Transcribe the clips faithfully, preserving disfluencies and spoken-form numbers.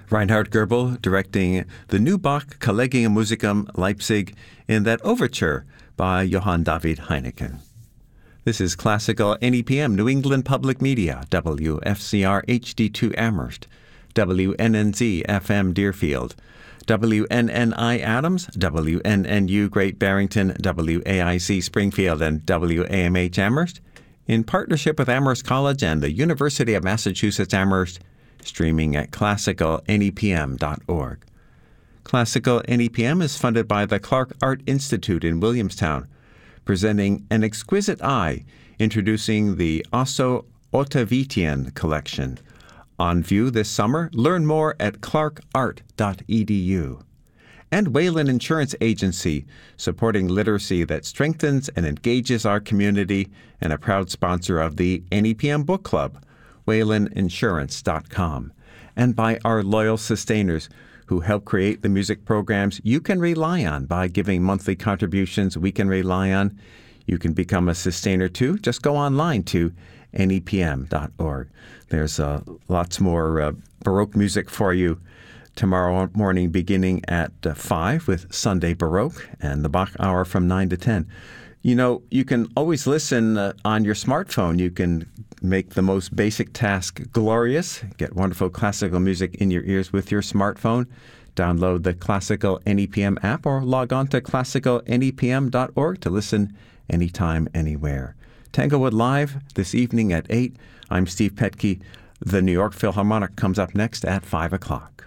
Reinhard Goebel directing the new Bach Collegium Musicum Leipzig in that overture by Johann David Heineken. This is Classical N E P M, New England Public Media, W F C R H D two Amherst, W N N Z F M Deerfield, W N N I Adams, W N N U Great Barrington, W A I C Springfield, and W A M H Amherst, in partnership with Amherst College and the University of Massachusetts Amherst, streaming at classical N E P M dot org. Classical N E P M is funded by the Clark Art Institute in Williamstown, presenting An Exquisite Eye, introducing the Osso Ottavitian collection. On view this summer, learn more at clark art dot e d u. And Wayland Insurance Agency, supporting literacy that strengthens and engages our community, and a proud sponsor of the N E P M Book Club, wayland insurance dot com. And by our loyal sustainers who help create the music programs you can rely on by giving monthly contributions we can rely on. You can become a sustainer too. Just go online to N E P M dot org. There's uh, lots more uh, Baroque music for you tomorrow morning beginning at uh, five with Sunday Baroque and the Bach Hour from nine to ten. You know, you can always listen uh, on your smartphone. You can make the most basic task glorious. Get wonderful classical music in your ears with your smartphone. Download the Classical N E P M app or log on to classical N E P M dot org to listen anytime, anywhere. Tanglewood Live this evening at eight. I'm Steve Petke. The New York Philharmonic comes up next at five o'clock.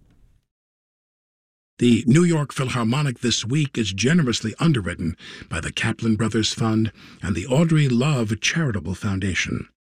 The New York Philharmonic this week is generously underwritten by the Kaplan Brothers Fund and the Audrey Love Charitable Foundation.